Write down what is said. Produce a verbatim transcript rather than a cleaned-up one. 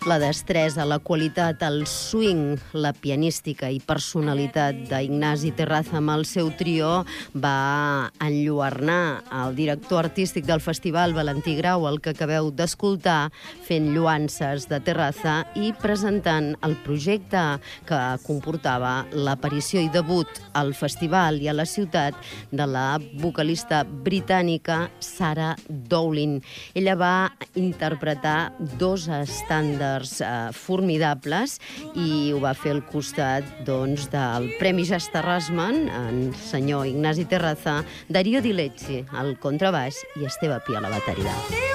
La destresa, la qualitat, el swing, la pianística i personalitat d'Ignasi Terraza amb el seu trio va enlluernar el director artístic del festival, Valentí Grau, el que acabeu d'escoltar, fent lluances de Terraza i presentant el projecte que comportava l'aparició i debut al festival i a la ciutat de la vocalista britànica Sarah Dowling. Ella va interpretar dos estàndards eh, formidables i ho va fer al costat doncs, del Premi Jasta Rasman, en senyor Ignasi Terraza, Darío Di Lecce al contrabaix i Esteve Pi a la bateria.